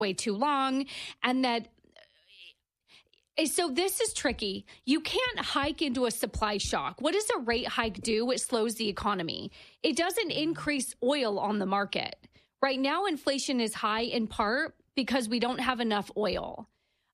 way too long, and that. So this is tricky. You can't hike into a supply shock. What does a rate hike do? It slows the economy. It doesn't increase oil on the market. Right now, inflation is high in part because we don't have enough oil.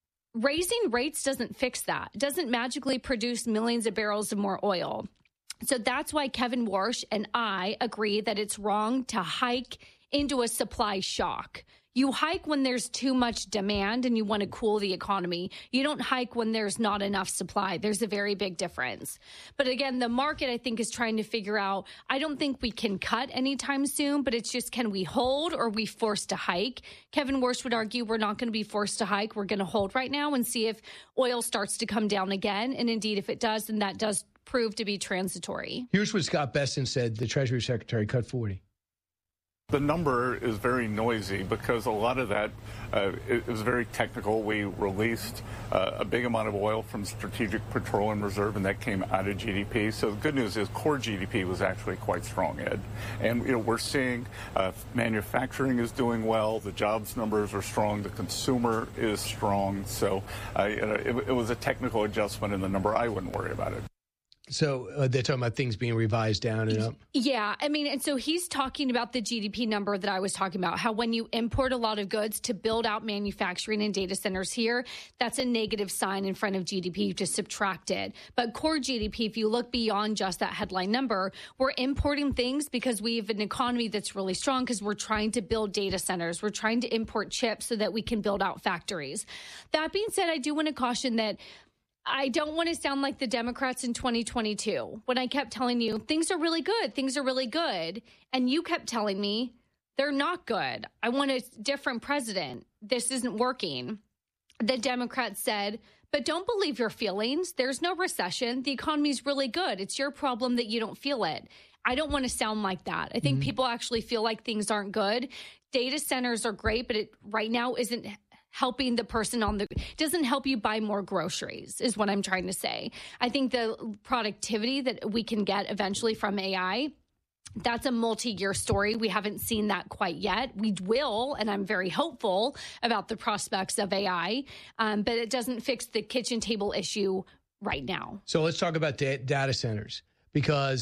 Raising rates doesn't fix that. It doesn't magically produce millions of barrels of more oil. So that's why Kevin Warsh and I agree that it's wrong to hike into a supply shock. You hike when there's too much demand and you want to cool the economy. You don't hike when there's not enough supply. There's a very big difference. But again, the market, I think, is trying to figure out, I don't think we can cut anytime soon, but it's just, can we hold or are we forced to hike? Kevin Warsh would argue we're not going to be forced to hike. We're going to hold right now and see if oil starts to come down again. And indeed, if it does, then that does prove to be transitory. Here's what Scott Bessent said, the Treasury Secretary, cut 40. The number is very noisy because a lot of that is very technical. We released a big amount of oil from Strategic Petroleum Reserve, and that came out of GDP. So the good news is core GDP was actually quite strong, Ed. And we're seeing manufacturing is doing well. The jobs numbers are strong. The consumer is strong. So it was a technical adjustment in the number. I wouldn't worry about it. So they're talking about things being revised down and up? Yeah. I mean, and so he's talking about the GDP number that I was talking about, how when you import a lot of goods to build out manufacturing and data centers here, that's a negative sign in front of GDP. You just subtract it. But core GDP, if you look beyond just that headline number, we're importing things because we have an economy that's really strong because we're trying to build data centers. We're trying to import chips so that we can build out factories. That being said, I do want to caution that I don't want to sound like the Democrats in 2022 when I kept telling you things are really good. Things are really good. And you kept telling me they're not good. I want a different president. This isn't working. The Democrats said, but don't believe your feelings. There's no recession. The economy's really good. It's your problem that you don't feel it. I don't want to sound like that. I think people actually feel like things aren't good. Data centers are great, but it right now isn't helping the person doesn't help you buy more groceries is what I'm trying to say. I think the productivity that we can get eventually from AI, that's a multi-year story. We haven't seen that quite yet. We will, and I'm very hopeful about the prospects of AI, but it doesn't fix the kitchen table issue right now. So let's talk about data centers because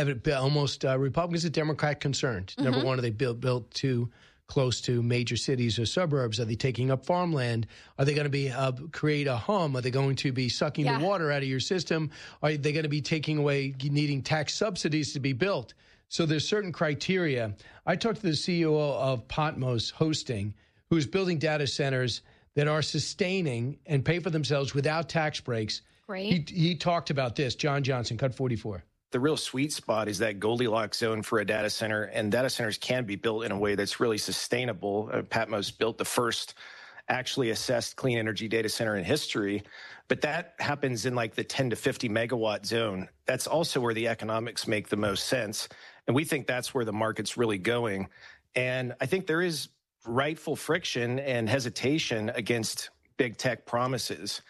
almost Republicans and Democrat concerned. Number one, are they built too close to major cities or suburbs? Are they taking up farmland? Are they going to be create a hum? Are they going to be sucking the water out of your system? Are they going to be taking away needing tax subsidies to be built? So there's certain criteria. I talked to the CEO of Patmos Hosting, who's building data centers that are sustaining and pay for themselves without tax breaks. Great. He talked about this. John Johnson, cut 44. The real sweet spot is that Goldilocks zone for a data center, and data centers can be built in a way that's really sustainable. Patmos built the first actually assessed clean energy data center in history, but that happens in like the 10 to 50 megawatt zone. That's also where the economics make the most sense, and we think that's where the market's really going. And I think there is rightful friction and hesitation against big tech promises.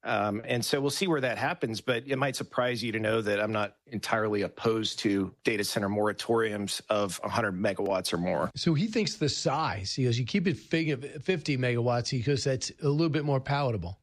And so we'll see where that happens, but it might surprise you to know that I'm not entirely opposed to data center moratoriums of 100 megawatts or more. So he thinks the size, he goes, you keep it 50 megawatts because that's a little bit more palatable.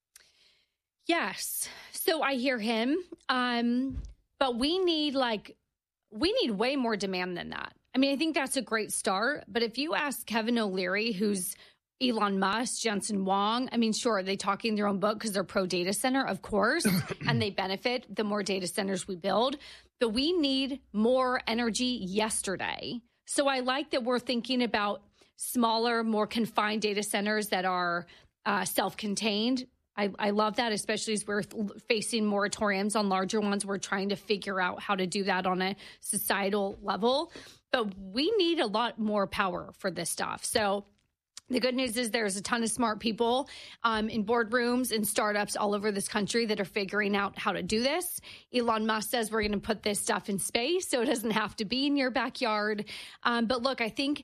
Yes. So I hear him. But we need way more demand than that. I mean, I think that's a great start. But if you ask Kevin O'Leary, who's Elon Musk, Jensen Huang, I mean, sure, they talk in their own book because they're pro data center, of course, and they benefit the more data centers we build. But we need more energy yesterday. So I like that we're thinking about smaller, more confined data centers that are self-contained. I love that, especially as we're facing moratoriums on larger ones. We're trying to figure out how to do that on a societal level. But we need a lot more power for this stuff. So the good news is there's a ton of smart people in boardrooms and startups all over this country that are figuring out how to do this. Elon Musk says we're going to put this stuff in space so it doesn't have to be in your backyard. But look, I think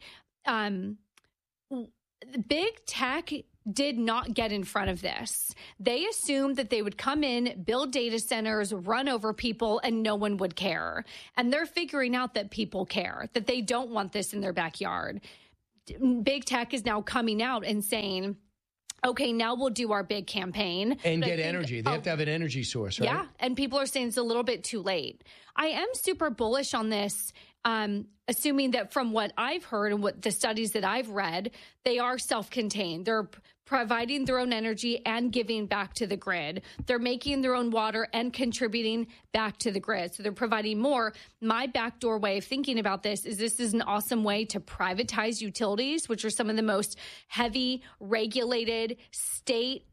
big tech did not get in front of this. They assumed that they would come in, build data centers, run over people, and no one would care. And they're figuring out that people care, that they don't want this in their backyard. big tech is now coming out and saying, okay, now we'll do our big campaign. And get energy. They have to have an energy source, right? Yeah, and people are saying it's a little bit too late. I am super bullish on this, assuming that from what I've heard and what the studies that I've read, they are self-contained. They're providing their own energy and giving back to the grid. They're making their own water and contributing back to the grid. So they're providing more. My backdoor way of thinking about this is an awesome way to privatize utilities, which are some of the most heavy regulated state,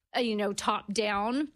top down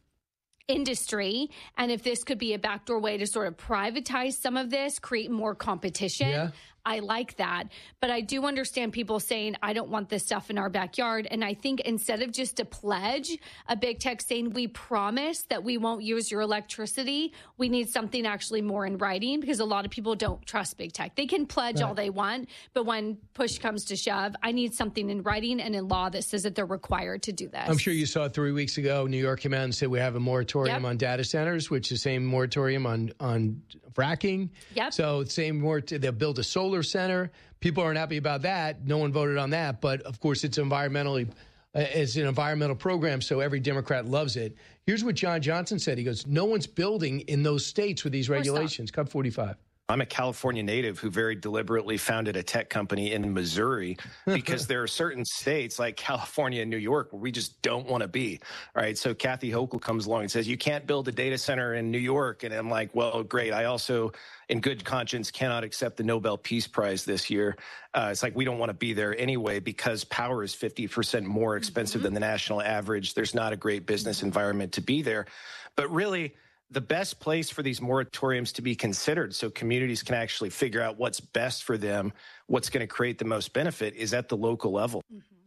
industry. And if this could be a backdoor way to sort of privatize some of this, create more competition, I like that. But I do understand people saying, I don't want this stuff in our backyard. And I think instead of just a pledge, a big tech saying, we promise that we won't use your electricity, we need something actually more in writing, because a lot of people don't trust big tech. They can pledge all they want, but when push comes to shove, I need something in writing and in law that says that they're required to do this. I'm sure you saw 3 weeks ago, New York came out and said we have a moratorium on data centers, which is the same moratorium on fracking. So same they'll build a solar center. People aren't happy about that. No one voted on that. But, of course, it's an environmental program, so every Democrat loves it. Here's what John Johnson said. He goes, no one's building in those states with these regulations. Cut 45. I'm a California native who very deliberately founded a tech company in Missouri because there are certain states like California and New York where we just don't want to be. All right. So Kathy Hochul comes along and says, you can't build a data center in New York. And I'm like, well, great. I also, in good conscience, cannot accept the Nobel Peace Prize this year. It's like we don't want to be there anyway because power is 50% more expensive than the national average. There's not a great business environment to be there. But really, the best place for these moratoriums to be considered so communities can actually figure out what's best for them, what's going to create the most benefit, is at the local level.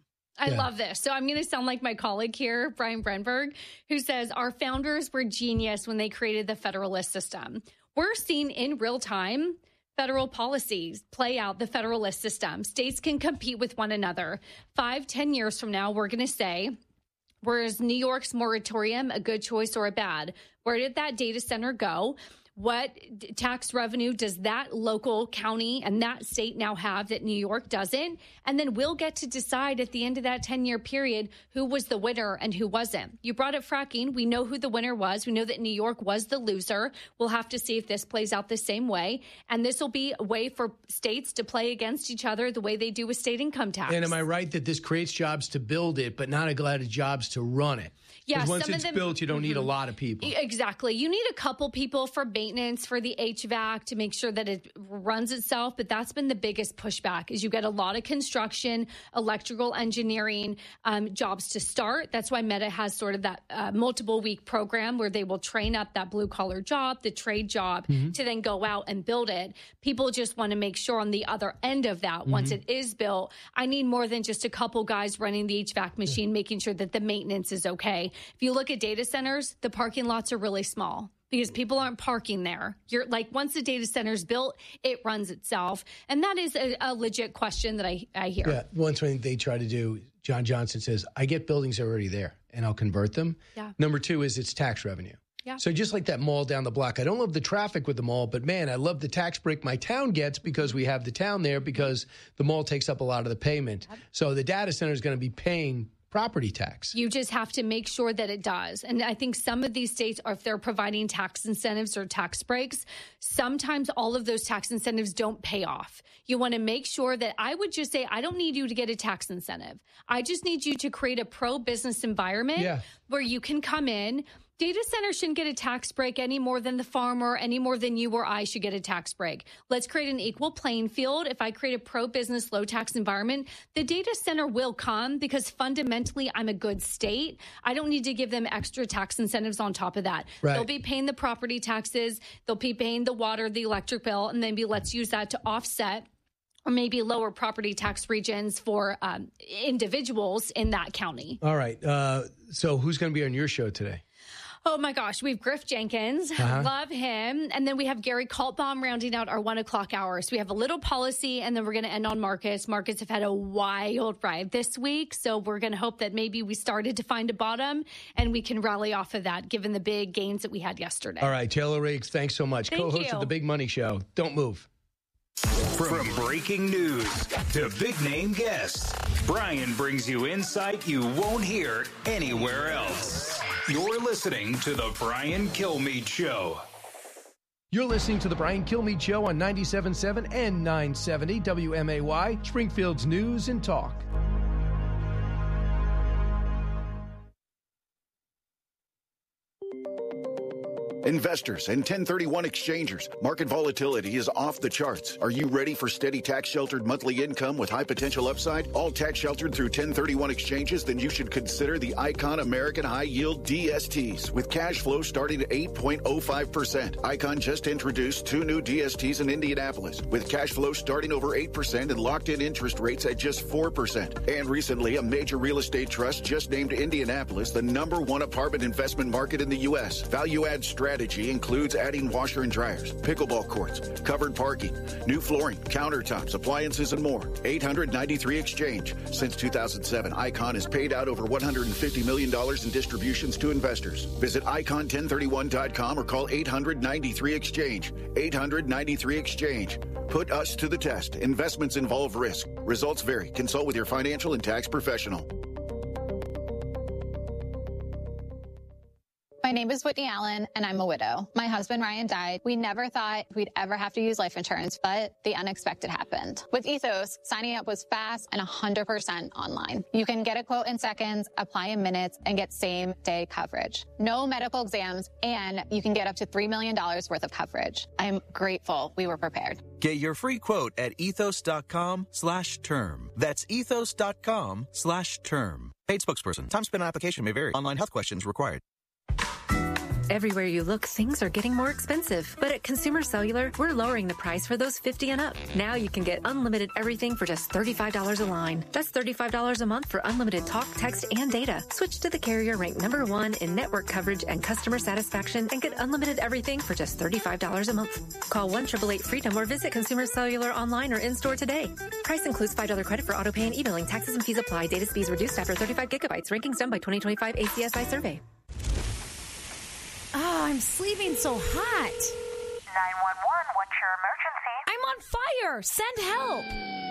I love this. So I'm going to sound like my colleague here, Brian Brenberg, who says our founders were genius when they created the Federalist system. We're seeing in real time federal policies play out the Federalist system. States can compete with one another. 5-10 years from now, we're going to say, whereas New York's moratorium a good choice or a bad? Where did that data center go? What tax revenue does that local county and that state now have that New York doesn't? And then we'll get to decide at the end of that 10-year period who was the winner and who wasn't. You brought up fracking. We know who the winner was. We know that New York was the loser. We'll have to see if this plays out the same way. And this will be a way for states to play against each other the way they do with state income tax. And am I right that this creates jobs to build it, but not a lot of jobs to run it? Yeah, once it's built, you don't need a lot of people. Exactly. You need a couple people for maintenance, for the HVAC, to make sure that it runs itself. But that's been the biggest pushback, is you get a lot of construction, electrical engineering jobs to start. That's why Meta has sort of that multiple week program where they will train up that blue collar job, the trade job, to then go out and build it. People just want to make sure on the other end of that, once it is built, I need more than just a couple guys running the HVAC machine, making sure that the maintenance is okay. If you look at data centers, the parking lots are really small because people aren't parking there. You're like, once the data center's built, it runs itself. And that is a legit question that I hear. Yeah. Once when they try to do, John Johnson says, I get buildings already there and I'll convert them. Yeah. Number two is it's tax revenue. Yeah. So just like that mall down the block, I don't love the traffic with the mall, but man, I love the tax break my town gets because we have the town there, because the mall takes up a lot of the payment. Yep. So the data center is going to be paying property tax. You just have to make sure that it does. And I think some of these states, are, if they're providing tax incentives or tax breaks, sometimes all of those tax incentives don't pay off. You want to make sure that, I would just say, I don't need you to get a tax incentive. I just need you to create a pro-business environment where you can come in. Data centers shouldn't get a tax break any more than the farmer, any more than you or I should get a tax break. Let's create an equal playing field. If I create a pro-business, low-tax environment, the data center will come because fundamentally I'm a good state. I don't need to give them extra tax incentives on top of that. Right. They'll be paying the property taxes. They'll be paying the water, the electric bill, and then let's use that to offset or maybe lower property tax regions for individuals in that county. All right. So who's going to be on your show today? Oh, my gosh. We have Griff Jenkins. Love him. And then we have Gary Kaltbaum rounding out our 1 o'clock hour. So we have a little policy, and then we're going to end on markets. Markets have had a wild ride this week. So we're going to hope that maybe we started to find a bottom and we can rally off of that, given the big gains that we had yesterday. All right. Taylor Riggs, thanks so much. Co-host of The Big Money Show. Don't move. From breaking news to big-name guests, Brian brings you insight you won't hear anywhere else. You're listening to The Brian Kilmeade Show. You're listening to The Brian Kilmeade Show on 97.7 and 970 WMAY, Springfield's News and Talk. Investors and 1031 exchangers, market volatility is off the charts. Are you ready for steady tax-sheltered monthly income with high potential upside? All tax-sheltered through 1031 exchanges? Then you should consider the Icon American High Yield DSTs with cash flow starting at 8.05%. Icon just introduced 2 new DSTs in Indianapolis with cash flow starting over 8% and locked-in interest rates at just 4%. And recently, a major real estate trust just named Indianapolis the #1 apartment investment market in the U.S. Value-add strategy includes adding washer and dryers, pickleball courts, covered parking, new flooring, countertops, appliances, and more. 893 Exchange. Since 2007, Icon has paid out over $150 million in distributions to investors. Visit icon1031.com or call 800-93-EXCHANGE. 800-93-EXCHANGE. Put us to the test. Investments involve risk. Results vary. Consult with your financial and tax professional. My name is Whitney Allen, and I'm a widow. My husband, Ryan, died. We never thought we'd ever have to use life insurance, but the unexpected happened. With Ethos, signing up was fast and 100% online. You can get a quote in seconds, apply in minutes, and get same-day coverage. No medical exams, and you can get up to $3 million worth of coverage. I am grateful we were prepared. Get your free quote at ethos.com/term. That's ethos.com/term. Paid spokesperson. Time spent on application may vary. Online health questions required. Everywhere you look, things are getting more expensive. But at Consumer Cellular, we're lowering the price for those 50 and up. Now you can get unlimited everything for just $35 a line. That's $35 a month for unlimited talk, text, and data. Switch to the carrier ranked #1 in network coverage and customer satisfaction and get unlimited everything for just $35 a month. Call 1-888-FREEDOM or visit Consumer Cellular online or in-store today. Price includes $5 credit for auto pay and e-billing. Taxes and fees apply. Data speeds reduced after 35 gigabytes. Rankings done by 2025 ACSI survey. Oh, I'm sleeping so hot. 911, what's your emergency? I'm on fire. Send help.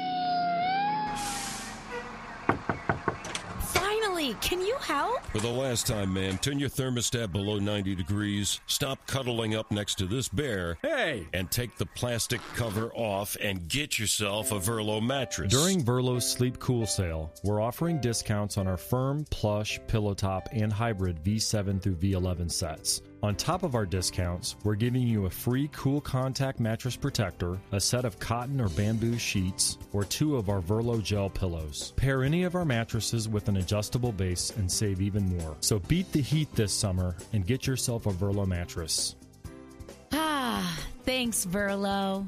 Finally, can you help? For the last time, ma'am, turn your thermostat below 90 degrees, stop cuddling up next to this bear, and take the plastic cover off and get yourself a Verlo mattress. During Verlo's Sleep Cool sale, we're offering discounts on our firm, plush, pillow top, and hybrid V7 through V11 sets. On top of our discounts, we're giving you a free Cool Contact mattress protector, a set of cotton or bamboo sheets, or 2 of our Verlo gel pillows. Pair any of our mattresses with an adjustable base and save even more. So beat the heat this summer and get yourself a Verlo mattress. Ah, thanks, Verlo.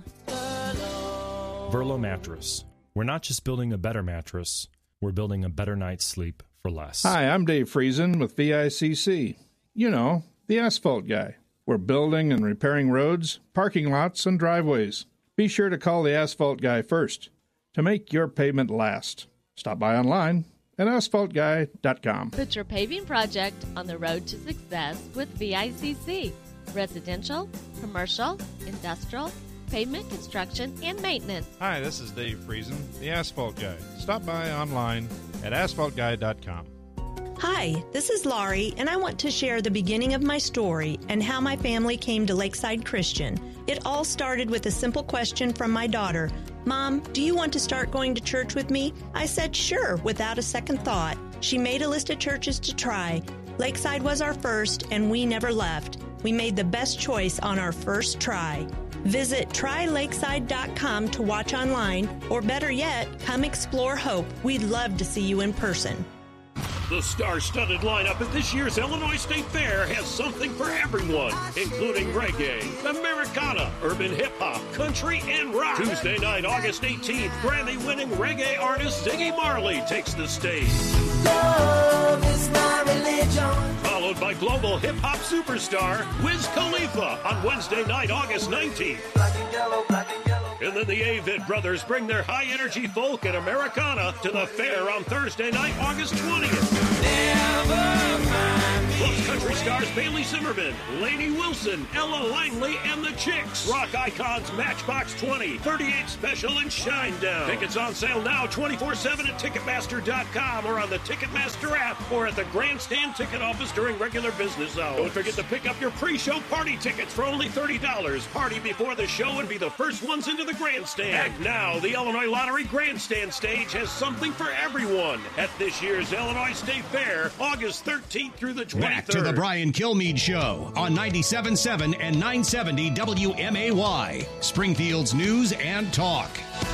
Verlo mattress. We're not just building a better mattress, we're building a better night's sleep for less. Hi, I'm Dave Friesen with VICC. You know, the asphalt guy. We're building and repairing roads, parking lots, and driveways. Be sure to call the asphalt guy first to make your pavement last. Stop by online at asphaltguy.com. Put your paving project on the road to success with VICC. Residential, commercial, industrial, pavement construction, and maintenance. Hi, this is Dave Friesen, the Asphalt Guy. Stop by online at asphaltguy.com. Hi, this is Laurie, and I want to share the beginning of my story and how my family came to Lakeside Christian. It all started with a simple question from my daughter. Mom, do you want to start going to church with me? I said sure, without a second thought. She made a list of churches to try. Lakeside was our first, and we never left. We made the best choice on our first try. Visit trylakeside.com to watch online, or better yet, come explore Hope. We'd love to see you in person. The star-studded lineup at this year's Illinois State Fair has something for everyone, including reggae, Americana, urban hip-hop, country, and rock. Tuesday night, August 18th, Grammy-winning reggae artist Ziggy Marley takes the stage. Love is my religion. Followed by global hip-hop superstar Wiz Khalifa on Wednesday night, August 19th. Black and yellow, black and yellow. And then the Avett Brothers bring their high-energy folk and Americana to the fair on Thursday night, August 20th. Plus country stars Bailey Zimmerman, Lainey Wilson, Ella Langley, and the Chicks. Rock icons Matchbox 20, 38 Special, and Shinedown. Tickets on sale now 24/7 at Ticketmaster.com or on the Ticketmaster app or at the Grandstand ticket office during regular business hours. Don't forget to pick up your pre-show party tickets for only $30. Party before the show and be the first ones into the Grandstand. And now the Illinois Lottery Grandstand stage has something for everyone at this year's Illinois State Fair, August 13th through the 23rd. Back to the Brian Kilmeade Show on 97.7 and 970 WMAY, Springfield's news and talk.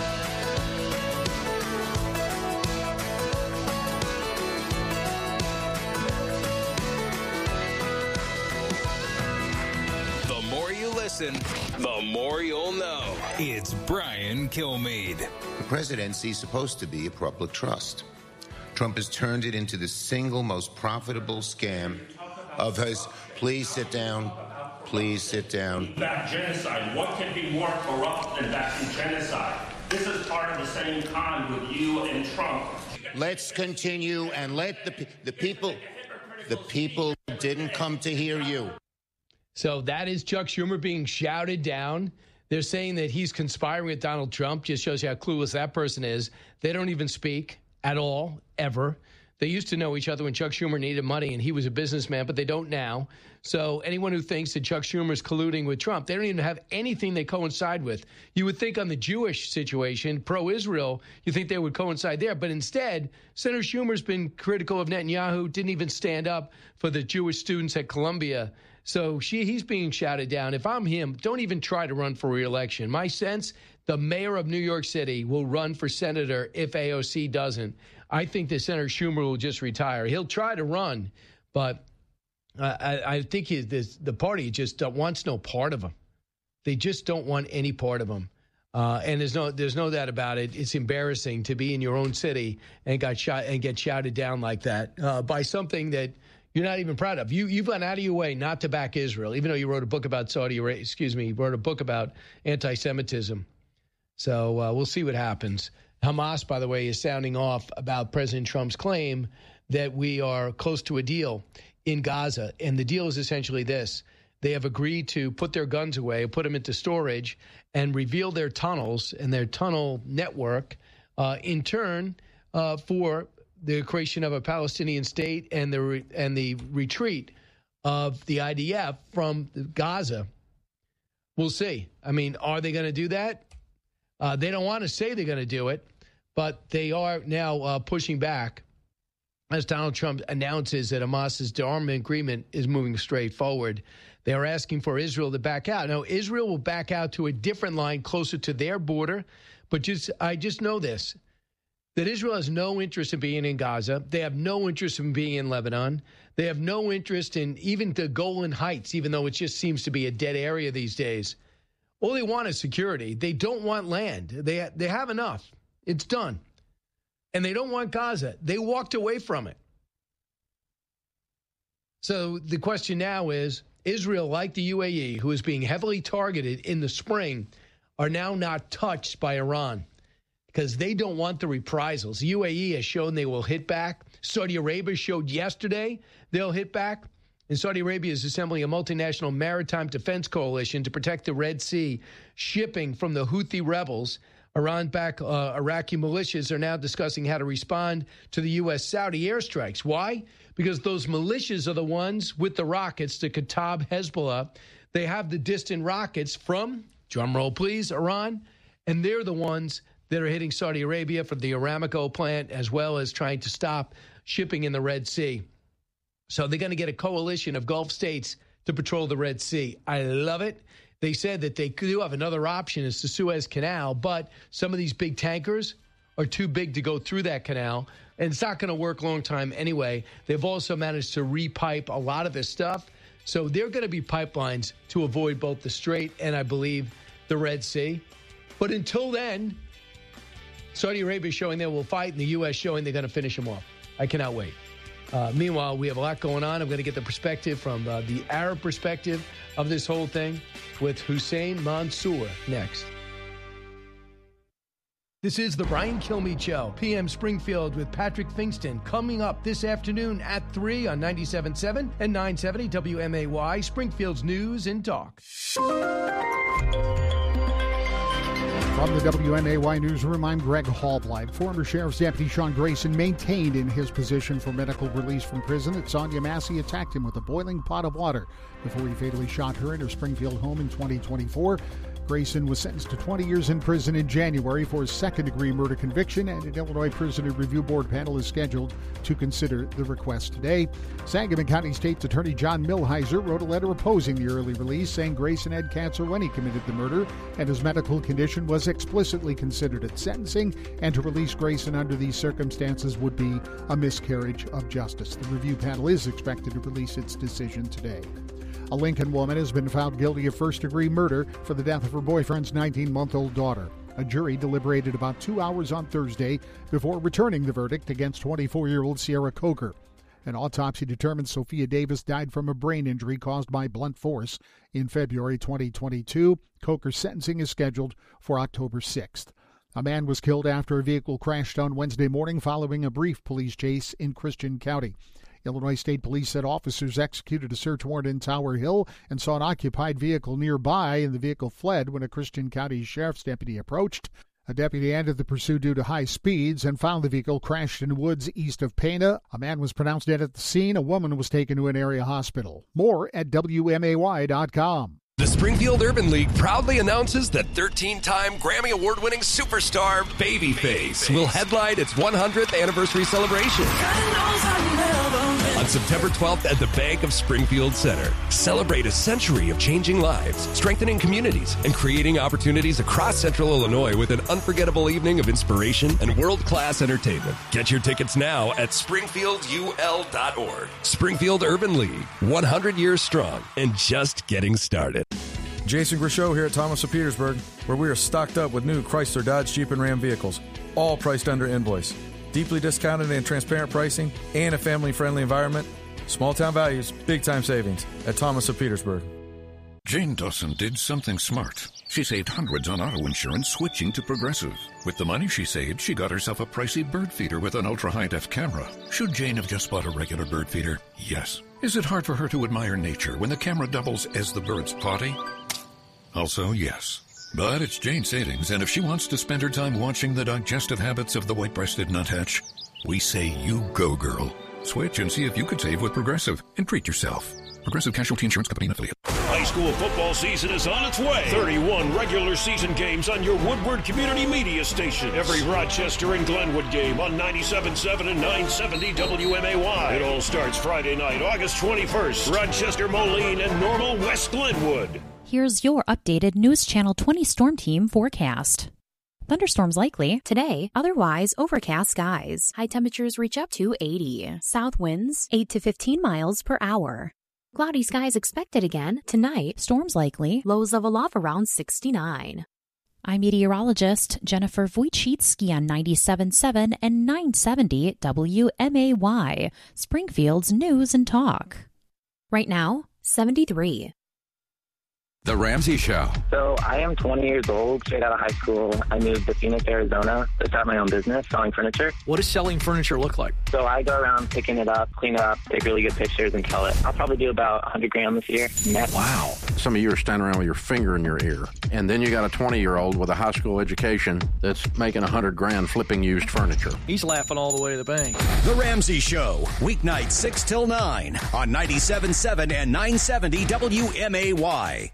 The more you listen, the more you'll know. It's Brian Kilmeade. The presidency is supposed to be a public trust. Trump has turned it into the single most profitable scam of his. Please sit down. Please sit down. Back genocide. What can be more corrupt than backing genocide? This is part of the same con with you and Trump. Let's continue and let the people didn't come to hear you. So that is Chuck Schumer being shouted down. They're saying that he's conspiring with Donald Trump. Just shows you how clueless that person is. They don't even speak at all, ever. They used to know each other when Chuck Schumer needed money and he was a businessman, but they don't now. So anyone who thinks that Chuck Schumer is colluding with Trump, they don't even have anything they coincide with. You would think on the Jewish situation, pro-Israel, you think they would coincide there. But instead, Senator Schumer's been critical of Netanyahu, didn't even stand up for the Jewish students at Columbia. So he's being shouted down. If I'm him, don't even try to run for re-election. My sense, the mayor of New York City will run for senator if AOC doesn't. I think that Senator Schumer will just retire. He'll try to run, but I think the party just wants no part of him. They just don't want any part of him. And there's no doubt about it. It's embarrassing to be in your own city and get shouted down like that by something that you're not even proud of. You've gone out of your way not to back Israel, even though you wrote a book about Saudi Arabia. You wrote a book about anti-Semitism. So we'll see what happens. Hamas, by the way, is sounding off about President Trump's claim that we are close to a deal in Gaza. And the deal is essentially this. They have agreed to put their guns away, put them into storage, and reveal their tunnels and their tunnel network in turn for the creation of a Palestinian state and the retreat of the IDF from Gaza. We'll see. I mean, are they going to do that? They don't want to say they're going to do it, but they are now pushing back as Donald Trump announces that Hamas's disarmament agreement is moving straight forward. They are asking for Israel to back out. Now, Israel will back out to a different line closer to their border, but I just know this, that Israel has no interest in being in Gaza. They have no interest in being in Lebanon. They have no interest in even the Golan Heights, even though it just seems to be a dead area these days. All they want is security. They don't want land. They have enough. It's done. And they don't want Gaza. They walked away from it. So the question now is, Israel, like the UAE, who is being heavily targeted in the spring, are now not touched by Iran because they don't want the reprisals. The UAE has shown they will hit back. Saudi Arabia showed yesterday they'll hit back. And Saudi Arabia is assembling a multinational maritime defense coalition to protect the Red Sea shipping from the Houthi rebels. Iran-backed Iraqi militias are now discussing how to respond to the U.S.-Saudi airstrikes. Why? Because those militias are the ones with the rockets, the Kataib Hezbollah. They have the distant rockets from, drumroll please, Iran, and they're the ones that are hitting Saudi Arabia from the Aramco plant, as well as trying to stop shipping in the Red Sea. So they're going to get a coalition of Gulf states to patrol the Red Sea. I love it. They said that they do have another option, is the Suez Canal, but some of these big tankers are too big to go through that canal, and it's not going to work a long time anyway. They've also managed to repipe a lot of this stuff, so there are going to be pipelines to avoid both the Strait and, I believe, the Red Sea. But until then, Saudi Arabia is showing they will fight, and the U.S. showing they're going to finish them off. I cannot wait. Meanwhile, we have a lot going on. I'm going to get the perspective from the Arab perspective of this whole thing with Hussein Mansour next. This is the Brian Kilmeade Show, PM Springfield with Patrick Fingston, coming up this afternoon at 3 on 97.7 and 970 WMAY, Springfield's News and Talk. From the WMAY Newsroom, I'm Greg Hallblight. Former Sheriff's Deputy Sean Grayson maintained in his position for medical release from prison that Sonia Massey attacked him with a boiling pot of water before he fatally shot her in her Springfield home in 2024. Grayson was sentenced to 20 years in prison in January for his second-degree murder conviction, and an Illinois Prisoner Review Board panel is scheduled to consider the request today. Sangamon County State's Attorney John Milheiser wrote a letter opposing the early release, saying Grayson had cancer when he committed the murder, and his medical condition was explicitly considered at sentencing, and to release Grayson under these circumstances would be a miscarriage of justice. The review panel is expected to release its decision today. A Lincoln woman has been found guilty of first-degree murder for the death of her boyfriend's 19-month-old daughter. A jury deliberated about 2 hours on Thursday before returning the verdict against 24-year-old Sierra Coker. An autopsy determined Sophia Davis died from a brain injury caused by blunt force in February 2022. Coker's sentencing is scheduled for October 6th. A man was killed after a vehicle crashed on Wednesday morning following a brief police chase in Christian County. Illinois State Police said officers executed a search warrant in Tower Hill and saw an occupied vehicle nearby, and the vehicle fled when a Christian County Sheriff's deputy approached. A deputy ended the pursuit due to high speeds and found the vehicle crashed in woods east of Pana. A man was pronounced dead at the scene. A woman was taken to an area hospital. More at WMAY.com. The Springfield Urban League proudly announces that 13-time Grammy Award-winning superstar Babyface will headline its 100th anniversary celebration on September 12th at the Bank of Springfield Center. Celebrate a century of changing lives, strengthening communities, and creating opportunities across Central Illinois with an unforgettable evening of inspiration and world-class entertainment. Get your tickets now at springfieldul.org. Springfield Urban League, 100 years strong and just getting started. Jason Grishow here at Thomas of Petersburg, where we are stocked up with new Chrysler, Dodge, Jeep, and Ram vehicles, all priced under invoice. Deeply discounted and transparent pricing and a family-friendly environment. Small-town values, big-time savings at Thomas of Petersburg. Jane Dawson did something smart. She saved hundreds on auto insurance switching to Progressive. With the money she saved, she got herself a pricey bird feeder with an ultra-high-def camera. Should Jane have just bought a regular bird feeder? Yes. Is it hard for her to admire nature when the camera doubles as the bird's potty? Also, yes. But it's Jane savings, and if she wants to spend her time watching the digestive habits of the white-breasted nuthatch, we say you go, girl. Switch and see if you could save with Progressive and treat yourself. Progressive Casualty Insurance Company and affiliate. High school football season is on its way. 31 regular season games on your Woodward Community Media station. Every Rochester and Glenwood game on 97.7 and 970 WMAY. It all starts Friday night, August 21st. Rochester, Moline, and Normal West Glenwood. Here's your updated News Channel 20 Storm Team forecast. Thunderstorms likely today, otherwise overcast skies. High temperatures reach up to 80. South winds 8 to 15 miles per hour. Cloudy skies expected again tonight. Storms likely. Lows level off around 69. I'm meteorologist Jennifer Wojcicki on 97.7 and 970 WMAY, Springfield's News and Talk. Right now, 73. The Ramsey Show. So I am 20 years old, straight out of high school. I moved to Phoenix, Arizona to start my own business, selling furniture. What does selling furniture look like? So I go around picking it up, clean it up, take really good pictures, and sell it. I'll probably do about $100,000 this year. Net. Wow. Some of you are standing around with your finger in your ear. And then you got a 20-year-old with a high school education that's making $100,000 flipping used furniture. He's laughing all the way to the bank. The Ramsey Show, weeknights 6 till 9 on 97.7 and 970 WMAY.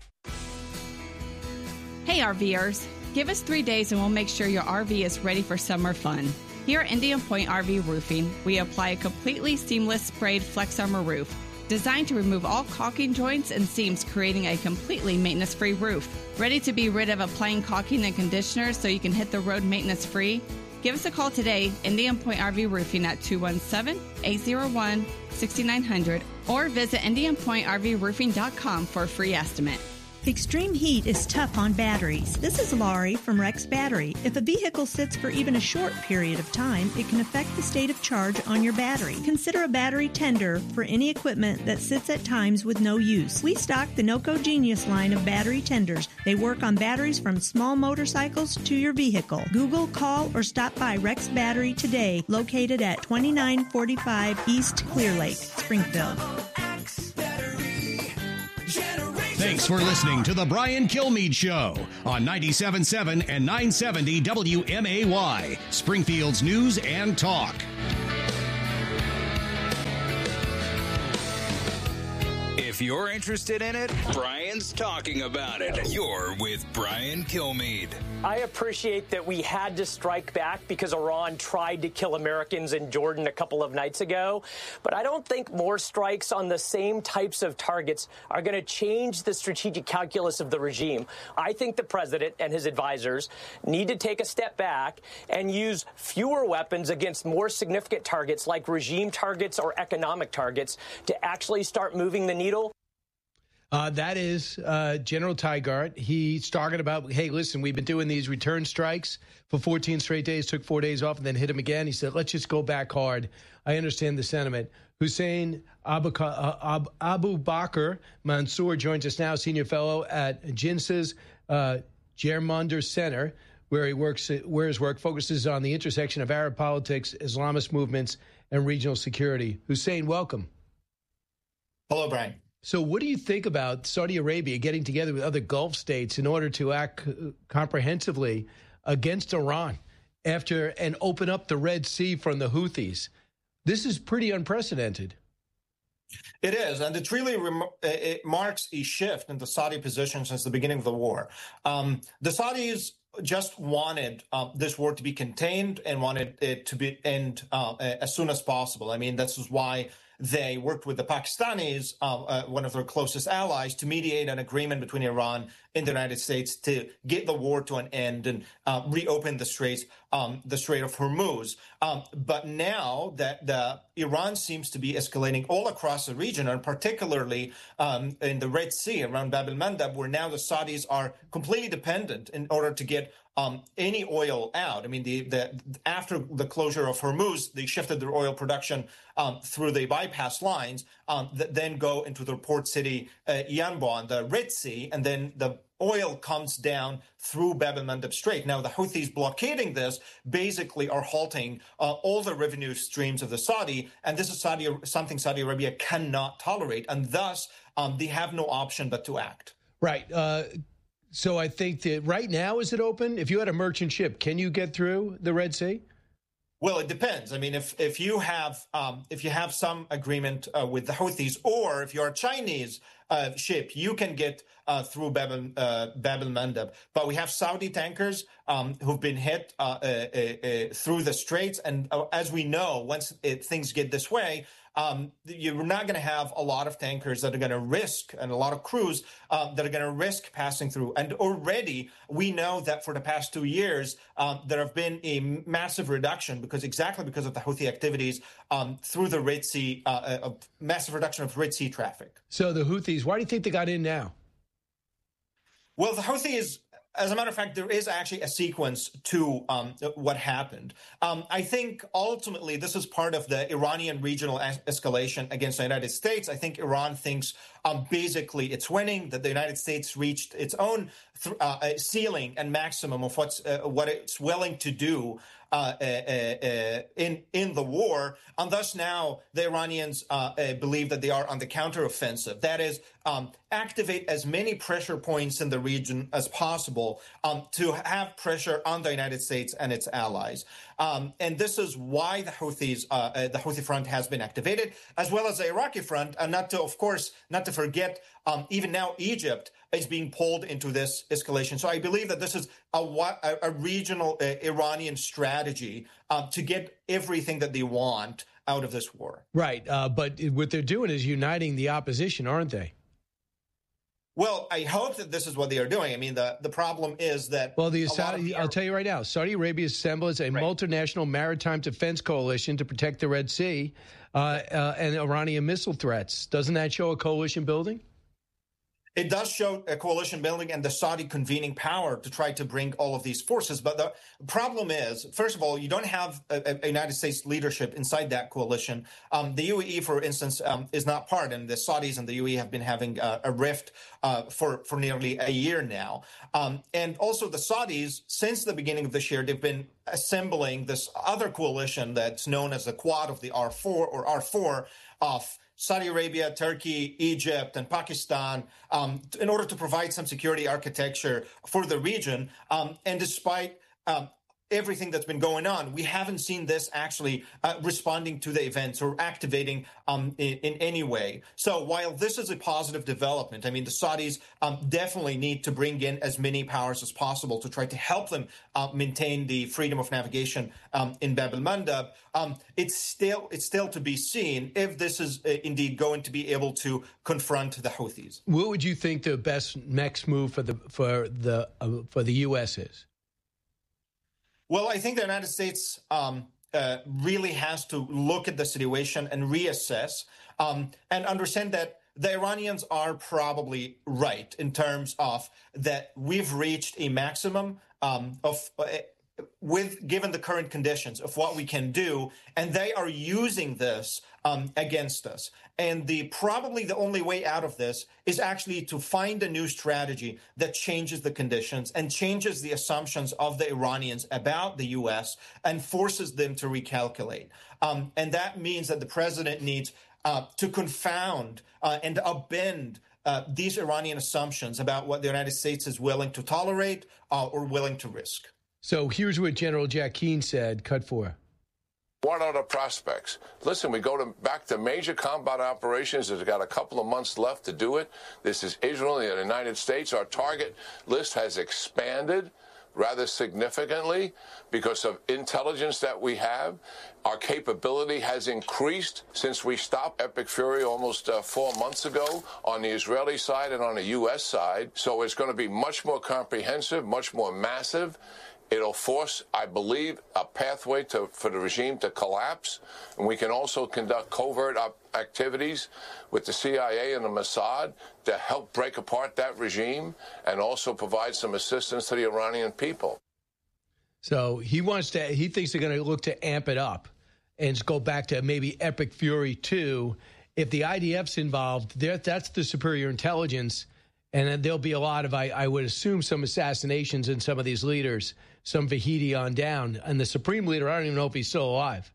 Hey RVers, give us 3 days and we'll make sure your RV is ready for summer fun. Here at Indian Point RV Roofing, we apply a completely seamless sprayed Flex Armor roof, designed to remove all caulking joints and seams, creating a completely maintenance-free roof. Ready to be rid of applying caulking and conditioner so you can hit the road maintenance-free? Give us a call today, Indian Point RV Roofing at 217-801-6900, or visit IndianPointRVRoofing.com for a free estimate. Extreme heat is tough on batteries. This is Laurie from Rex Battery. If a vehicle sits for even a short period of time, it can affect the state of charge on your battery. Consider a battery tender for any equipment that sits at times with no use. We stock the NOCO Genius line of battery tenders. They work on batteries from small motorcycles to your vehicle. Google, call, or stop by Rex Battery today, located at 2945 East Clear Lake, Springfield. Thanks for listening to The Brian Kilmeade Show on 97.7 and 970 WMAY, Springfield's News and Talk. If you're interested in it, Brian's talking about it. You're with Brian Kilmeade. I appreciate that we had to strike back because Iran tried to kill Americans in Jordan a couple of nights ago. But I don't think more strikes on the same types of targets are going to change the strategic calculus of the regime. I think the president and his advisors need to take a step back and use fewer weapons against more significant targets like regime targets or economic targets to actually start moving the needle. That is General Tygart. He's talking about, hey, listen, we've been doing these return strikes for 14 straight days, took 4 days off, and then hit him again. He said, let's just go back hard. I understand the sentiment. Hussein Abu Bakr Mansour joins us now, senior fellow at JINSA's Germander Center, where his work focuses on the intersection of Arab politics, Islamist movements, and regional security. Hussein, welcome. Hello, Brian. So what do you think about Saudi Arabia getting together with other Gulf states in order to act comprehensively against Iran and open up the Red Sea from the Houthis? This is pretty unprecedented. It is, and it marks a shift in the Saudi position since the beginning of the war. The Saudis just wanted this war to be contained and wanted it to end as soon as possible. I mean, this is why they worked with the Pakistanis, one of their closest allies, to mediate an agreement between Iran and the United States to get the war to an end and reopen the Strait of Hormuz. But now that Iran seems to be escalating all across the region, and particularly in the Red Sea around Bab el-Mandab, where now the Saudis are completely dependent in order to get any oil out. I mean, after the closure of Hormuz, they shifted their oil production through the bypass lines that then go into the port city Yanbu on the Red Sea, and then the oil comes down through Bab el-Mandab Strait. Now, the Houthis blockading this basically are halting all the revenue streams of the Saudi, and this is something Saudi Arabia cannot tolerate, and thus they have no option but to act. Right. So I think that right now, is it open? If you had a merchant ship, can you get through the Red Sea? Well, it depends. I mean, if you have some agreement with the Houthis, or if you're a Chinese ship, you can get through Bab el-Mandab. But we have Saudi tankers who've been hit through the straits, and as we know, once things get this way, you're not going to have a lot of tankers that are going to risk, and a lot of crews that are going to risk passing through. And already we know that for the past 2 years, there have been a massive reduction because of the Houthi activities through the Red Sea, a massive reduction of Red Sea traffic. So the Houthis, why do you think they got in now? Well, the Houthis, as a matter of fact, there is actually a sequence to what happened. I think ultimately this is part of the Iranian regional escalation against the United States. I think Iran thinks basically it's winning, that the United States reached its own ceiling and maximum of what it's willing to do in the war, and thus now the Iranians believe that they are on the counteroffensive. That is, activate as many pressure points in the region as possible to have pressure on the United States and its allies. And this is why the Houthi front has been activated, as well as the Iraqi front, and not to forget, even now Egypt is being pulled into this escalation. So I believe that this is a regional Iranian strategy to get everything that they want out of this war. Right. But what they're doing is uniting the opposition, aren't they? Well, I hope that this is what they are doing. I mean, the problem is that... Well, I'll tell you right now, Saudi Arabia assembles a multinational maritime defense coalition to protect the Red Sea and Iranian missile threats. Doesn't that show a coalition building? It does show a coalition building and the Saudi convening power to try to bring all of these forces. But the problem is, first of all, you don't have a United States leadership inside that coalition. The UAE, for instance, is not part, and the Saudis and the UAE have been having a rift for nearly a year now. And also the Saudis, since the beginning of this year, they've been assembling this other coalition that's known as the Quad of the R4 of Saudi Arabia, Turkey, Egypt, and Pakistan, in order to provide some security architecture for the region. And despite everything that's been going on, we haven't seen this actually responding to the events or activating in any way. So while this is a positive development, I mean, the Saudis definitely need to bring in as many powers as possible to try to help them maintain the freedom of navigation in Bab el-Mandab. It's still to be seen if this is indeed going to be able to confront the Houthis. What would you think the best next move for the U.S. is? Well, I think the United States really has to look at the situation and reassess and understand that the Iranians are probably right in terms of that we've reached a maximum given the current conditions of what we can do, and they are using this against us. And probably the only way out of this is actually to find a new strategy that changes the conditions and changes the assumptions of the Iranians about the U.S. and forces them to recalculate. And that means that the president needs to confound and upend these Iranian assumptions about what the United States is willing to tolerate or willing to risk. So here's what General Jack Keane said, cut 4. What are the prospects? Listen, we go back to major combat operations. It's got a couple of months left to do it. This is Israel and the United States. Our target list has expanded rather significantly because of intelligence that we have. Our capability has increased since we stopped Epic Fury almost 4 months ago on the Israeli side and on the U.S. side. So it's going to be much more comprehensive, much more massive. It'll force, I believe, a pathway for the regime to collapse. And we can also conduct covert activities with the CIA and the Mossad to help break apart that regime and also provide some assistance to the Iranian people. So he thinks they're going to look to amp it up and go back to maybe Epic Fury 2. If the IDF's involved, that's the superior intelligence. And then there'll be a lot of, I would assume, some assassinations in some of these leaders, some Vahidi on down. And the supreme leader, I don't even know if he's still alive.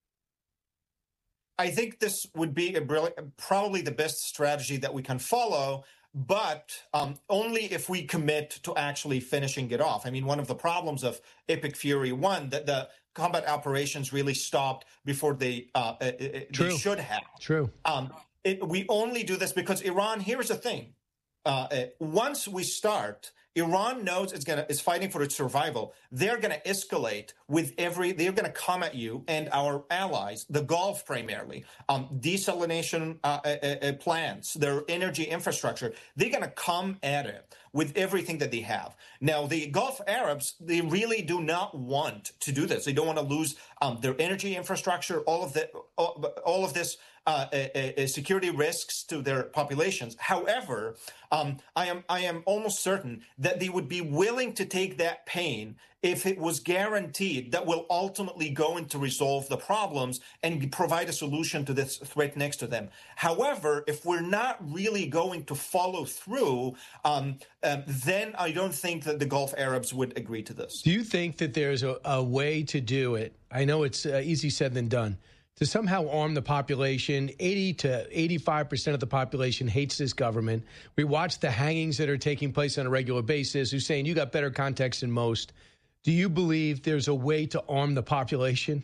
I think this would be probably the best strategy that we can follow, but only if we commit to actually finishing it off. I mean, one of the problems of Epic Fury 1, that the combat operations really stopped before they should have. True. We only do this because Iran, here's the thing. Once we start, Iran knows it's fighting for its survival. They're going to escalate they're going to come at you and our allies, the Gulf primarily, desalination plants, their energy infrastructure. They're going to come at it with everything that they have. Now, the Gulf Arabs, they really do not want to do this. They don't want to lose their energy infrastructure, all of this security risks to their populations. However, I am almost certain that they would be willing to take that pain if it was guaranteed that will ultimately go into resolve the problems and provide a solution to this threat next to them. However, if we're not really going to follow through, then I don't think that the Gulf Arabs would agree to this. Do you think that there's a way to do it? I know it's easy said than done. To somehow arm the population. 80 to 85% of the population hates this government. We watch the hangings that are taking place on a regular basis. Hussein, you got better context than most. Do you believe there's a way to arm the population?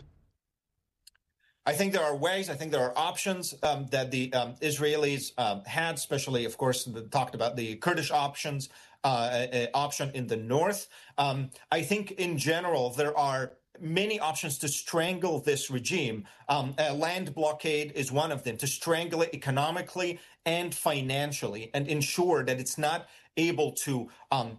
I think there are ways. I think there are options that the Israelis had, especially, of course, talked about the Kurdish option in the north. I think in general, there are many options to strangle this regime. A land blockade is one of them, to strangle it economically and financially and ensure that it's not able to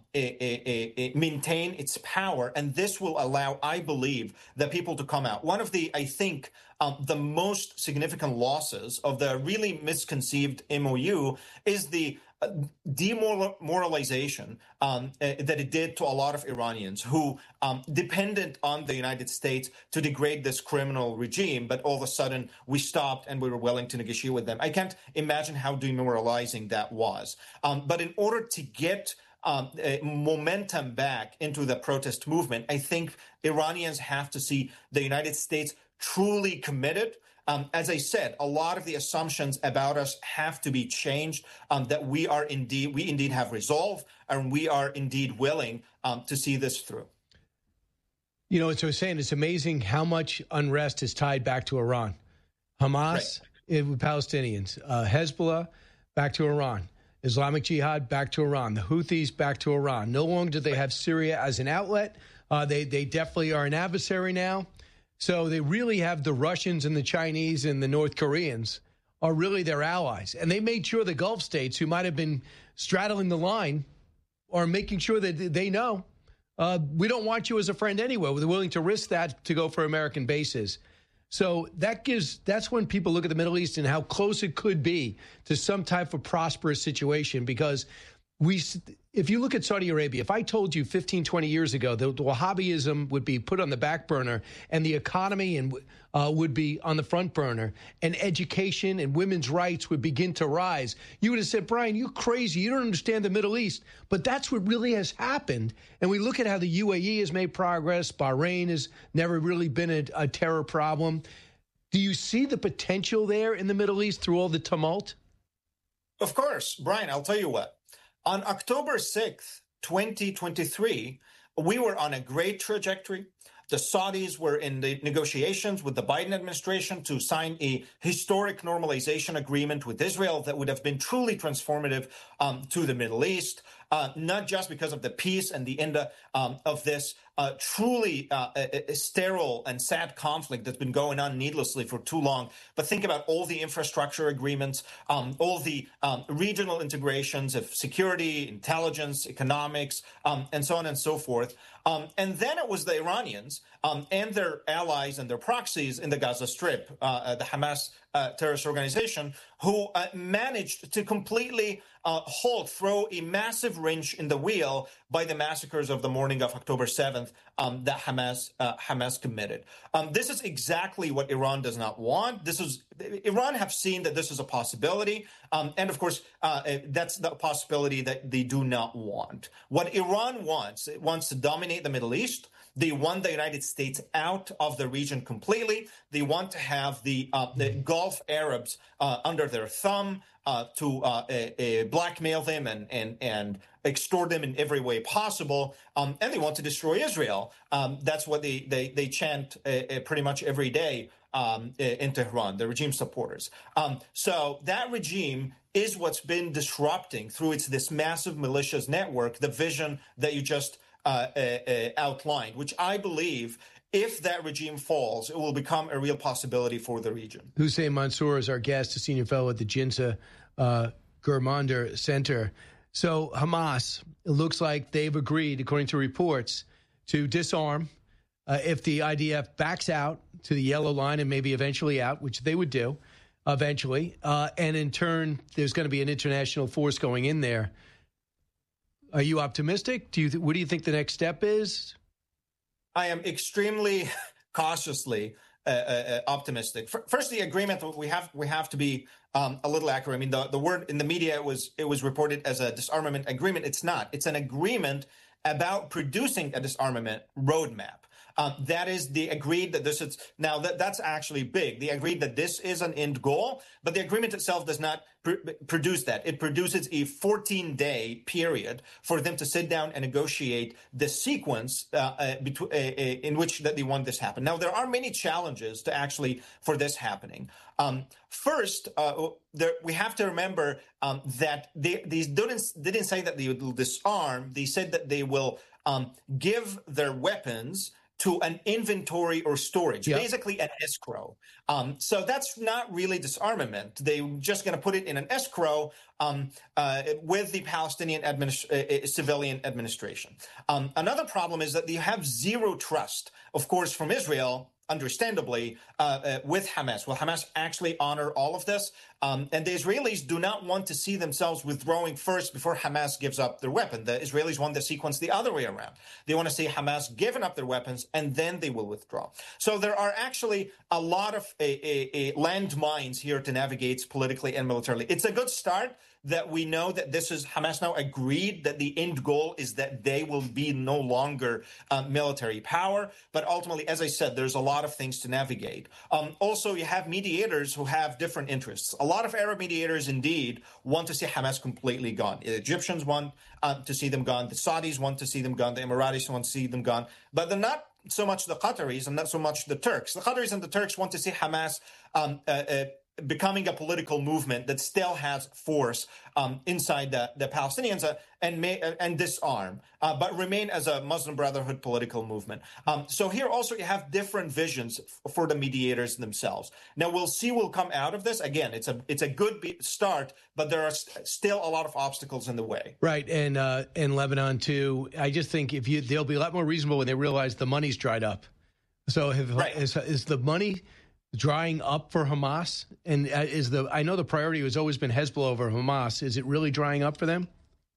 maintain its power. And this will allow, I believe, the people to come out. One of the, I think, the most significant losses of the really misconceived MOU is the demoralization that it did to a lot of Iranians who depended on the United States to degrade this criminal regime, but all of a sudden we stopped and we were willing to negotiate with them. I can't imagine how demoralizing that was. But in order to get momentum back into the protest movement, I think Iranians have to see the United States truly committed. As I said, a lot of the assumptions about us have to be changed, that we indeed have resolve, and we are indeed willing to see this through. You know, as I was saying, it's amazing how much unrest is tied back to Iran. Hamas, with Palestinians, Hezbollah, back to Iran. Islamic Jihad, back to Iran. The Houthis, back to Iran. No longer do they have Syria as an outlet. They definitely are an adversary now. So they really have the Russians and the Chinese and the North Koreans are really their allies. And they made sure the Gulf states who might have been straddling the line are making sure that they know we don't want you as a friend anyway. We're willing to risk that to go for American bases. So that's when people look at the Middle East and how close it could be to some type of prosperous situation, because if you look at Saudi Arabia, if I told you 15, 20 years ago that Wahhabism would be put on the back burner and the economy would be on the front burner and education and women's rights would begin to rise, you would have said, Brian, you're crazy. You don't understand the Middle East. But that's what really has happened. And we look at how the UAE has made progress. Bahrain has never really been a terror problem. Do you see the potential there in the Middle East through all the tumult? Of course, Brian, I'll tell you what. On October 6th, 2023, we were on a great trajectory. The Saudis were in the negotiations with the Biden administration to sign a historic normalization agreement with Israel that would have been truly transformative to the Middle East, not just because of the peace and the end of this truly sterile and sad conflict that's been going on needlessly for too long, but think about all the infrastructure agreements, all the regional integrations of security, intelligence, economics, and so on and so forth. And then it was the Iranians and their allies and their proxies in the Gaza Strip, the Hamas terrorist organization, who managed to completely throw a massive wrench in the wheel by the massacres of the morning of October 7th that Hamas committed. This is exactly what Iran does not want. Iran have seen that this is a possibility. And of course, that's the possibility that they do not want. What Iran wants, it wants to dominate the Middle East. They want the United States out of the region completely. They want to have the Gulf Arabs under their thumb to blackmail them and extort them in every way possible. And they want to destroy Israel. That's what they chant pretty much every day in Tehran, the regime supporters. So that regime is what's been disrupting through this massive militias network, the vision that you just outlined, which I believe, if that regime falls, it will become a real possibility for the region. Hussein Mansour is our guest, a senior fellow at the Jinsa Gurmander Center. So Hamas, it looks like they've agreed, according to reports, to disarm if the IDF backs out to the yellow line and maybe eventually out, which they would do eventually. And in turn, there's going to be an international force going in there. Are you optimistic? What do you think the next step is? I am extremely cautiously optimistic. First, the agreement, we have to be a little accurate. I mean, the word in the media, it was reported as a disarmament agreement. It's not. It's an agreement about producing a disarmament roadmap. That is, they agreed that this is now that's actually big. They agreed that this is an end goal, but the agreement itself does not produce that. It produces a 14-day period for them to sit down and negotiate the sequence in which that they want this happen. Now, there are many challenges for this happening. First, we have to remember that these didn't say that they will disarm. They said that they will give their weapons to an inventory or storage, basically an escrow. So that's not really disarmament. They're just going to put it in an escrow with the Palestinian civilian administration. Another problem is that they have zero trust, of course, from Israel, understandably, with Hamas. Will Hamas actually honor all of this? And the Israelis do not want to see themselves withdrawing first before Hamas gives up their weapon. The Israelis want the sequence the other way around. They want to see Hamas giving up their weapons, and then they will withdraw. So there are actually a lot of landmines here to navigate politically and militarily. It's a good start that we know that this is Hamas now agreed that the end goal is that they will be no longer military power. But ultimately, as I said, there's a lot of things to navigate. Also, you have mediators who have different interests. A lot of Arab mediators indeed want to see Hamas completely gone. The Egyptians want to see them gone. The Saudis want to see them gone. The Emiratis want to see them gone. But they're not so much the Qataris and not so much the Turks. The Qataris and the Turks want to see Hamas becoming a political movement that still has force inside the Palestinians and disarm, but remain as a Muslim Brotherhood political movement. So here also you have different visions for the mediators themselves. Now we'll see what will come out of this. Again, it's a good start, but there are still a lot of obstacles in the way. Right, and in Lebanon too. I just think they'll be a lot more reasonable when they realize the money's dried up. So is the money drying up for Hamas? And I know the priority has always been Hezbollah over Hamas. Is it really drying up for them?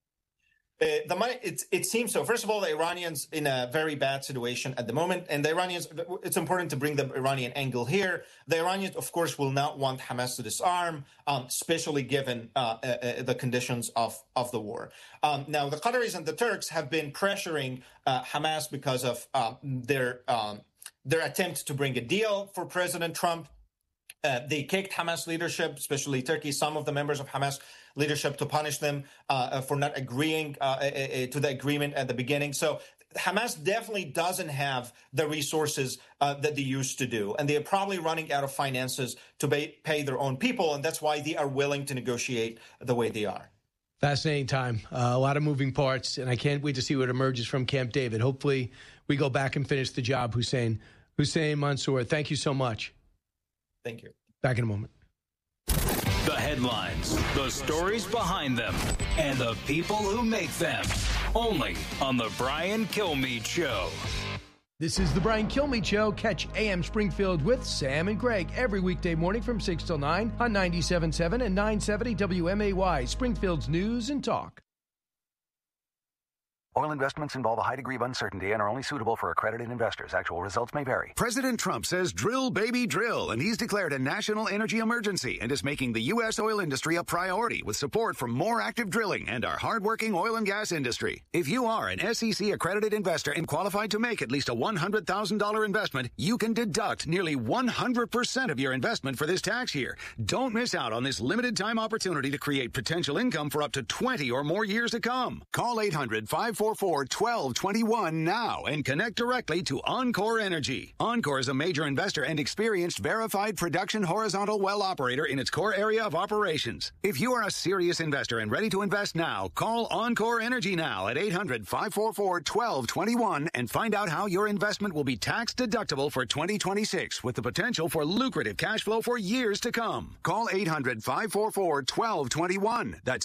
The money, it seems so. First of all, the Iranians in a very bad situation at the moment. And the Iranians, it's important to bring the Iranian angle here. The Iranians, of course, will not want Hamas to disarm, especially given the conditions of the war. Now, the Qataris and the Turks have been pressuring Hamas because of their attempt to bring a deal for President Trump. They kicked Hamas leadership, especially Turkey, some of the members of Hamas leadership, to punish them for not agreeing to the agreement at the beginning. So Hamas definitely doesn't have the resources that they used to do. And they are probably running out of finances to pay their own people. And that's why they are willing to negotiate the way they are. Fascinating time. A lot of moving parts. And I can't wait to see what emerges from Camp David. Hopefully we go back and finish the job, Hussein Mansour. Thank you so much. Thank you. Back in a moment. The headlines, the stories behind them, and the people who make them. Only on The Brian Kilmeade Show. This is The Brian Kilmeade Show. Catch AM Springfield with Sam and Greg every weekday morning from 6 till 9 on 97.7 and 970 WMAY, Springfield's News and Talk. Oil investments involve a high degree of uncertainty and are only suitable for accredited investors. Actual results may vary. President Trump says drill, baby, drill, and he's declared a national energy emergency and is making the U.S. oil industry a priority with support from more active drilling and our hardworking oil and gas industry. If you are an SEC-accredited investor and qualified to make at least a $100,000 investment, you can deduct nearly 100% of your investment for this tax year. Don't miss out on this limited-time opportunity to create potential income for up to 20 or more years to come. Call 800-544-1221 now and connect directly to Encore Energy. Encore is a major investor and experienced verified production horizontal well operator in its core area of operations. If you are a serious investor and ready to invest now, call Encore Energy now at 800-544-1221 and find out how your investment will be tax deductible for 2026 with the potential for lucrative cash flow for years to come. Call 800-544-1221. That's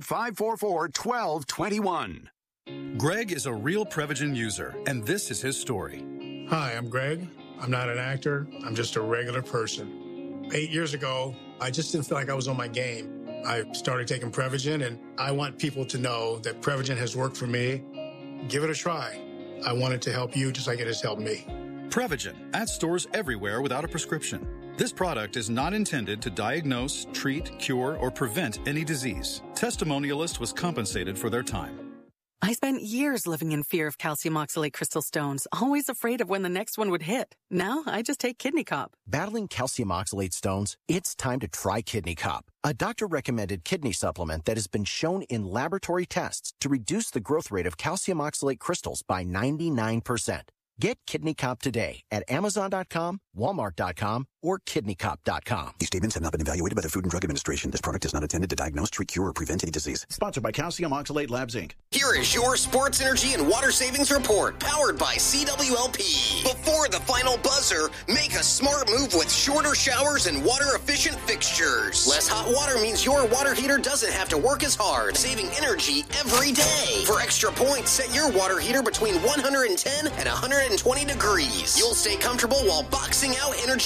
800-544-1221. Greg is a real Prevagen user, and this is his story. Hi, I'm Greg. I'm not an actor. I'm just a regular person. 8 years ago, I just didn't feel like I was on my game. I started taking Prevagen, and I want people to know that Prevagen has worked for me. Give it a try. I want it to help you just like it has helped me. Prevagen, at stores everywhere without a prescription. This product is not intended to diagnose, treat, cure, or prevent any disease. Testimonialist was compensated for their time. I spent years living in fear of calcium oxalate crystal stones, always afraid of when the next one would hit. Now, I just take Kidney Cop. Battling calcium oxalate stones? It's time to try Kidney Cop, a doctor-recommended kidney supplement that has been shown in laboratory tests to reduce the growth rate of calcium oxalate crystals by 99%. Get Kidney Cop today at Amazon.com, Walmart.com, or KidneyCop.com. These statements have not been evaluated by the Food and Drug Administration. This product is not intended to diagnose, treat, cure, or prevent any disease. Sponsored by Calcium Oxalate Labs, Inc. Here is your sports energy and water savings report, powered by CWLP. Before the final buzzer, make a smart move with shorter showers and water-efficient fixtures. Less hot water means your water heater doesn't have to work as hard, saving energy every day. For extra points, set your water heater between 110 and 120 degrees. You'll stay comfortable while boxing out energy waste.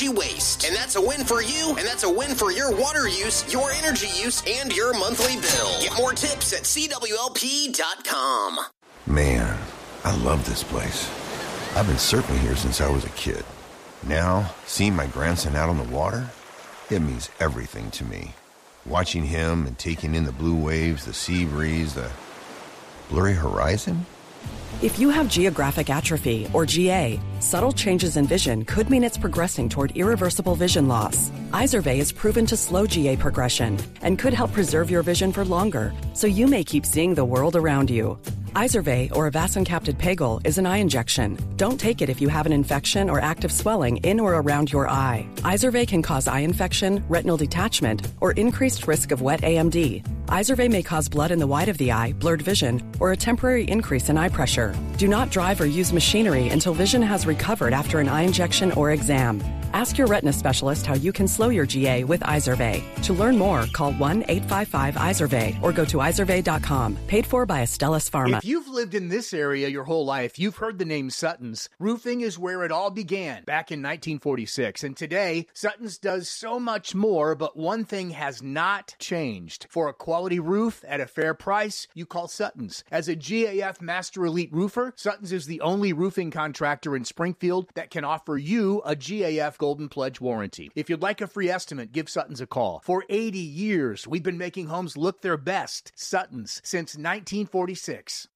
waste. And that's a win for you, and that's a win for your water use, your energy use, and your monthly bill. Get more tips at CWLP.com. Man, I love this place. I've been surfing here since I was a kid. Now, seeing my grandson out on the water, it means everything to me. Watching him and taking in the blue waves, the sea breeze, the blurry horizon. If you have geographic atrophy, or GA, subtle changes in vision could mean it's progressing toward irreversible vision loss. Izervay is proven to slow GA progression and could help preserve your vision for longer, so you may keep seeing the world around you. Izervay, or avacincaptad pegol, is an eye injection. Don't take it if you have an infection or active swelling in or around your eye. Izervay can cause eye infection, retinal detachment, or increased risk of wet AMD. Izervay may cause blood in the white of the eye, blurred vision, or a temporary increase in eye pressure. Do not drive or use machinery until vision has recovered after an eye injection or exam. Ask your retina specialist how you can slow your GA with Izervay. To learn more, call 1-855-IZERVAY or go to izervay.com. Paid for by Astellas Pharma. If you've lived in this area your whole life, you've heard the name Sutton's. Roofing is where it all began, back in 1946. And today, Sutton's does so much more, but one thing has not changed. For a quality roof at a fair price, you call Sutton's. As a GAF Master Elite roofer, Sutton's is the only roofing contractor in Springfield that can offer you a GAF Golden Pledge warranty. If you'd like a free estimate, give Sutton's a call. For 80 years, we've been making homes look their best. Sutton's, since 1946.